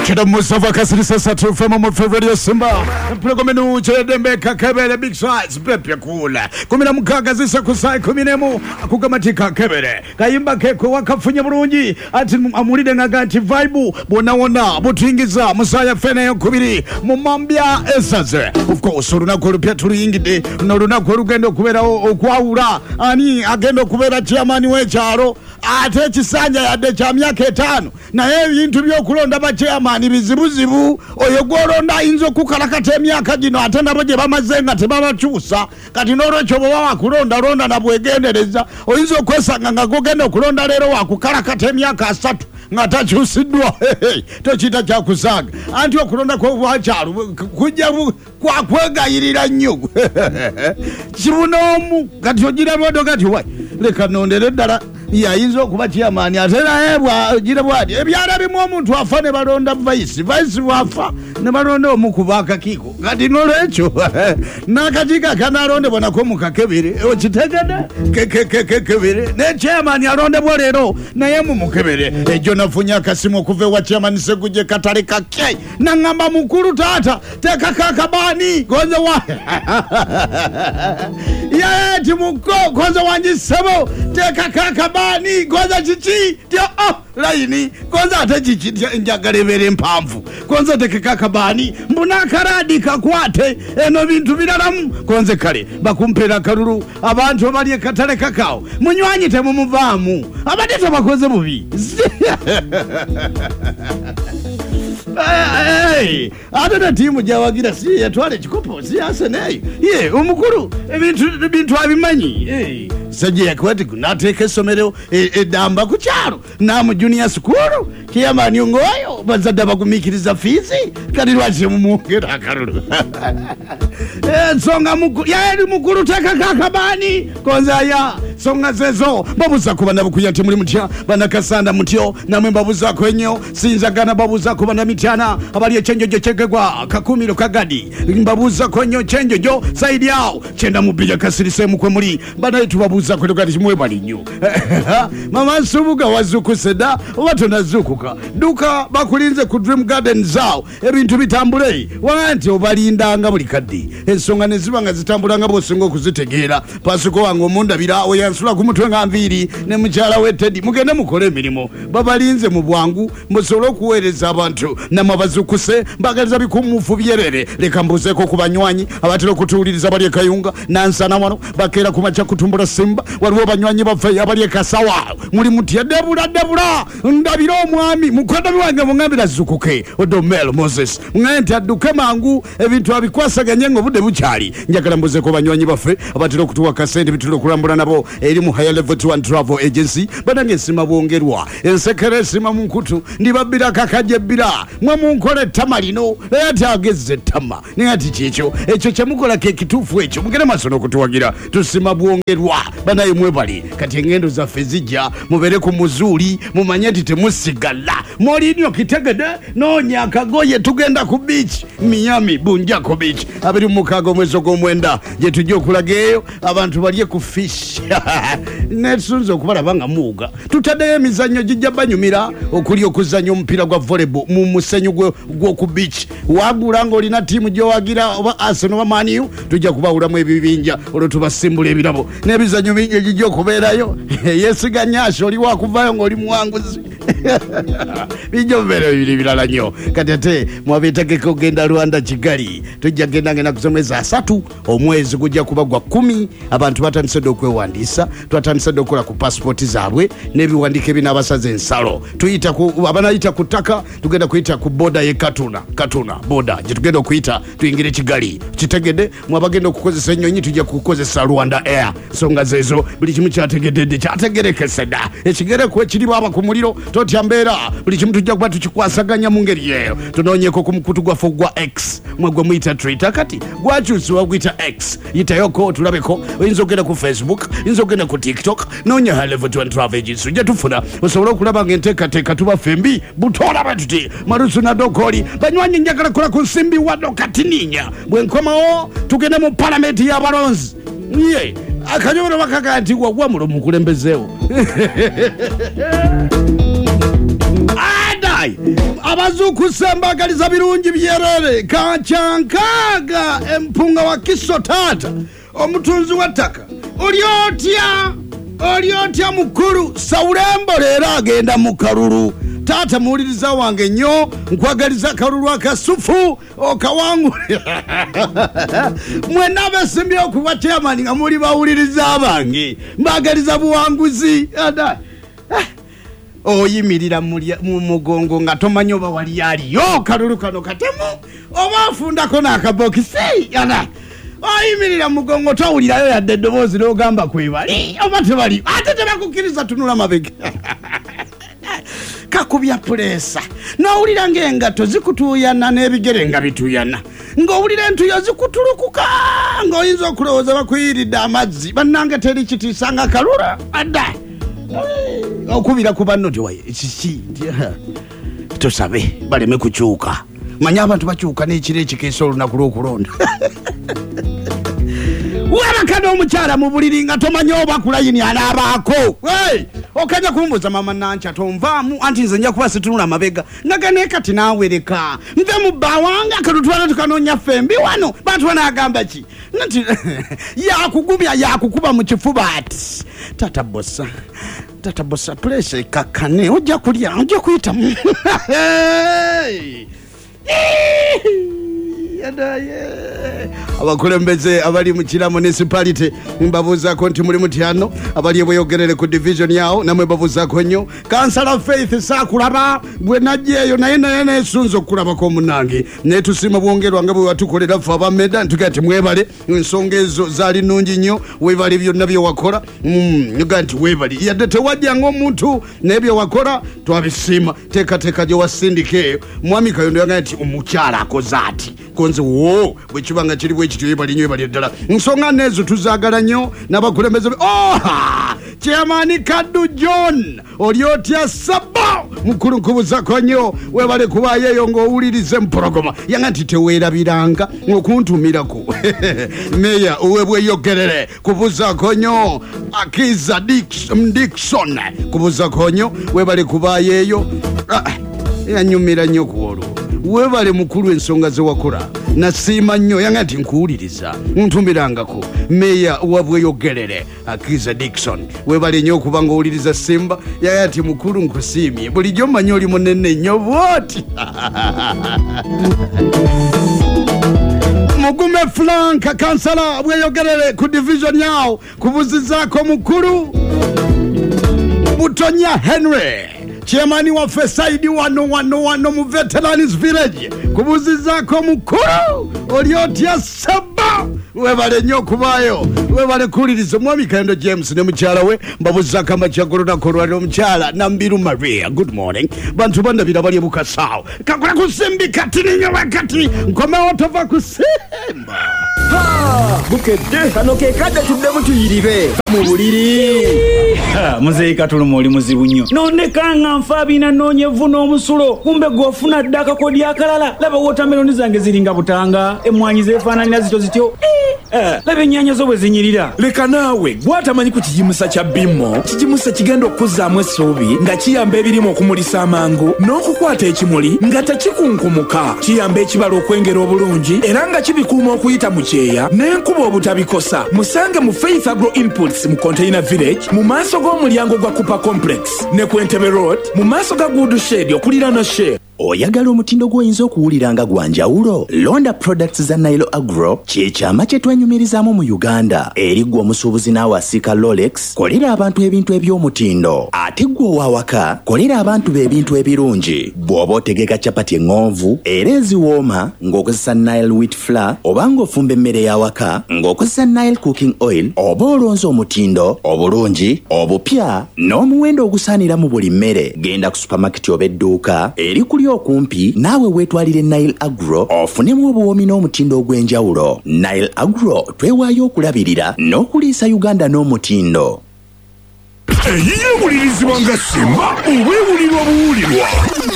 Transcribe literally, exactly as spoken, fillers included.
Kida Mustafa Kasiri sasa tufema mu favorite Simba. Progomenu Chedembe Kakebere Big Size Pepe kula. Kumina mukaga zisa kusai kuminemu akugamatika Kebere. Kayimba keko wakafunya burungi ati amulide nagati vibe bona wona butingiza musaya fene yokubiri mumambya esaze. Of course uruna ko rupya turiyingide noruna ko rugendo kubera okwawura ani agendo kubera chairman we charo ate kisanja yade cha myaka etano na yewe bintu byo kulonda ba chairman bizibuzibu oyo goronda inzo kukalakata emyaka gino ate naboje bamazenga tebabachusa kati noro chobo wa kulonda ronda na bwegendereza oyinzo kwesanga ngagogenda kulonda lero wa kukalakata emyaka asatu ngatachusidwa tochita cha kusaga anti okulonda ko bwacharu kujja kwa kwegayirira nnyo kibunomu kati ogira bodo kati wai leka nondere dala yayinzo kuba chairman atera ebwa gira bwadi ebyara bimu omuntu afane balonda vice vice wafa ne balonda omukubaka kiko kati nolecho nakatika kanalonde bona ko mukakebere okitegede kekekekebere ne chairman alonde bolero naye mu mukebere ejo nafunya kasimo kuve wa chairman seguje katale kake nangamba mukuru tata teka kakabani gonza wa ya timuko gonza wanjisebo teka kakabani gonza chichi tio oh laini gonza ate chichi njagarebere mpamvu gonza teka kakabani mbuna karadi kakwate eno bintu biraramu gonze kale bakumpera karuru abantu bali katale kakao munywanyi te mumuvamu abadete bakoze bubi Hey, adana timu jawagira si yatwale chikopo si aseneyo ye umukuru ebintu bintu abimanyi eh saje yakwati kunateke somero edamba ku cyaro na mu junior school kiyamani ngoyo bazada bagumikiriza fizi kadi lwaje mu mugera akaruru eh songa mukuru yari mukuru teka kakabani konza ya songa zezo babuza kubana bukuyate muri mutya banakasanda mutyo namwe babuza kwenyo sinzagana babuza kubana mityana abali chenjojo chegegwa kakumiro kagadi mbabuza kwenyo chenjojo saidi yao chenda mubija kasirise mukwe muri bana yetu babuza kwetogati mwe bali nyo mama subuga wazukuseda watu nazukuka duka bakulinze ku Dream Garden zao ebintu bitambule wanti obalindanga buli kadi ensonga nezibanga zitambulanga bose ngo kuzitegera pasuko wango munda birawo yansula kumutwe ngamviri ne muchala wetedi mugende mukole emirimo babalinze mu bwangu musolo kuwereza abantu namabazukuse mbagaliza bikumufu byerere leka mbuzeko kubanywanyi abatero kutuliriza bali kayunga nansana wano bakera kumacha kutumbura Simba waliwo banywanyi bafe abali kasawa muri mutya debula debula ndabiro omwami mukoda biwange mungambira zukuke odomelo Moses ngente aduke mangu ebintu abikwasaganye ngo bude bucyali njagala mbuzeko banywanyi bafe abatero kutuwa kasende bitiro kulambula nabo eri mu higher level to one travel agency badange sima bongerwa ensekere sima munkutu ndibabira kakaje bira mwe munkole tamalino ati ageze tama ningati chicho echo chemukola ke kitufu echo mugere masono kutuwagira tusima bongerwa banaye mwe bali kati ngendo za fezija mubere ku muzuri mumanyeti temusigala molinyo kitegede no nyakagoye tugenda ku beach Miami Bunjako beach abiri mukago mwezo gomwenda je tujyo kulageyo abantu baliye ku fish netsunzo kubala banga muga tutade emizanyo jijja banyumira okuli okuzanyo mpira gwa volleyball mu musenyu gwo gwo ku beach wagulango lina timu jo wagira oba Arsenal Man U tujja kubawula mu ebibinja olwo tubasimbula ebirabo nebizanyo binje jijjo kuberayo yesiganyasho oli wakuvayo ngoli muwanguzi bijjo bere bibiri bilala nnyo kati ate mwabitake kugenda Rwanda Kigali tujja genda ngena kusomeza asatu omwezi gujja kubagwa kumi abantu batandise okwewandisa twatandise okola ku passport zaabwe nebiwandike binabasaze ensalo tuyita ku abanayita kutaka tugenda kuyita ku border ye Katuna Katuna border je tugenda kuyita tuyingire Kigali kitegede mwabagenda okukozesa ennyonyi tujja kukozesa Rwanda Air songa zezo buli kimu kyategedde kyategerekeseda ekigere ku ekiri baba ku muliro totya mbera buli kimu tujja kuba tukikwasaganya mu ngeri yeyo tunonyeko ku mukutu gwa fogwa X mwegwe muita Twitter kati gwachusi wagwita X yitayoko tulabeko inzogenda ku Facebook inzogenda ku TikTok nonya halevo to travel agency je tufuna osobola okulaba ngenteka teka tuba fembi butola batuti marusu na dokoli banywanyi njagala kula ku Simbi wado katininya bwenkomao tugenda mu parliament ya balonzi ye akanyoro bakagati gwa mulo mukulembezeo adai abazukusembagaliza birungi byerere Kachankaga empunga wa Kisotata omutunzi w'ettaka olyotya olyotya mukulu Sawulembo leero agenda mu kalulu taata muwuliriza wange nnyo nkwagaliza kalulu akasufu okawangule mwena abesimbye okuba chairman nga muli bawuliriza abange mbagaliza buwanguzi ada oyimirira mu mugongo nga tomanyi oba wali aliyo kalulu kano katemu oba afundako n'akabokisi ada oyimirira mugongo towulirayo yadde eddoboozi n'ogamba kwebali oba tebali ate tebakukkiriza tunula mabega kakubya pulesa n'owulira ng'engato zikutuuyana n'ebigere nga bituuyana ng'owulira entuyo zikutulukuka ng'oyinza okulowooza bakuyiridde amazzi bannange teri kitiisa nga kalula adda okubira ku banno tiwaye kiki tosabe baleme kukyuka manya abantu bakyuka n'ekiro ekikeesa olunaku lw'okulonda wabakana omukyala mu buliri nga tomanyi oba kulayini anaabaako okanya kumbuuza mama Nancha tonvaamu anti nze nja kuba situnula amabega nagane kati naawereka nve mu bba wange akatutwala tukanoonya fembi wano bantu banaagamba ki nti yakugumya yakukuba mu kifuba ati tata bossa tata bossa pulesa ekakkane ojja kulya ojja kuyitamu abakulembeze abali mu Kira municipality mbabuuzaako nti muli mutyano abali ebweyogerere ku division yawo namwe babuuzaako nnyo kansala Faith saakulaba bwe najjeeyo naye naye neesunza okukulabako omunange naye tusiima bwongerwa nga bwe watukolera ffe abameda ntugaa nti mwebale ensonga ezo zaali nnungi nnyo weebale byonna bye wakola nga nti weebali yadde tewajjanga omuntu naye bye wakola twabisiima teekateeka gye wasindika eyo mwami Kayondo yagaa nti omukyala akoze ati konze wo bwe kibanga kiri bwe kityo yebali nnyo ebali eddala nsonga nezo tuzaagala nnyo n'abakulembeze oha Chairman Kaddu John olyotya Sabo mukulu nkubuuzako nnyo weebale kubaayo eyo ng'owulirize mpologoma yanga nti teweerabiranga okuntumirako meya owebweyogerere kubuuzako nnyo Akiza Dickson kubuuzako nnyo weebale kubaayo eyo yanyumira nnyo kuolwo webale mukulu ensonga ze wakola nasiima nnyo yanga nti nkuwuliriza ntumirangako meya wabweyogerere Akiza Dickson webale nnyo okuba ng'owuliriza Simba yanga nti mukulu nkusiimye bulijjo mmanyi oli munene nnyo bwoti Mugume Frank kansala bweyogerere ku division yawo kubuzizaako mukulu Butonya Henry Chairman wa Fesaidi wano wano wano mu Veterans Village kubuzizaako mukulu olyotya Saba webale nnyo kubaayo webale kuwuliriza mwami Kayondo James ne mukyala we mbabuzaako amakya lunaku olwaliro omukyala Nambiru Maria good morning bantu bandabira bali bukasaawo kakola kusimbi kati ninyo bakati nkomewo tova kusimba bukedde kano ke kadde tuddemu tuyiribe mu buliri muzeyi Katulumo oli muzibu nnyo nonde kanga nfa abina noonyevu n'omusulo kumbe gw'ofuna dda akakodi akalala laba wotameloni zange ziringa butanga emmwanyi zeefaananira zityo zityo laba ennyaanya zo bwe zinyirira leka naawe gwatamanyi ku kijimusa kya bimmo kijimusa kigenda okuzzaamu essuubi nga kiyamba ebirimu okumulisa amangu n'okukwata ekimuli nga tekikunkumuka kiyamba ekibala okwengera obulungi era nga kibikuuma okuyita mu kyeya n'enkuba obutabikosa musange mu Faith Agro Inputs mu Container Village mu maaso g'omulyango gwa Cooper Complex ne ku Entebbe Road mu maaso ga Good Shade okuliraana Shade. Oyagala omutindo gw'oyinza okuwuliranga gwa njawulo? Londa Products za Nailo Agro kyekyama kye twenyumirizaamu mu Uganda. Eri gwe omusuubuzi n'awasiika Rolex kolera abantu ebintu eby'omutindo. Ate gwe owawaka kolera abantu b'ebintu ebirungi. Bw'oba otegeka capati eŋŋonvu era eziwooma ng'okozesa Nile wheat flour oba ng'ofumba emmere y'awaka ng'okozesa Nile cooking oil oba olonza omutindo obulungi obupya n'omuwendo ogusaanira mu buli mmere, genda ku supermarket oba edduuka eri kuli okumpi naawe weetwalire Nile Agro ofunemu obuwoomi n'omutindo ogw'enjawulo. Nile Agro twewaayo okulabirira n'okuliisa Uganda n'omutindo. Eyiye bulirizibwa nga Simba oba ewulirwa buwulirwa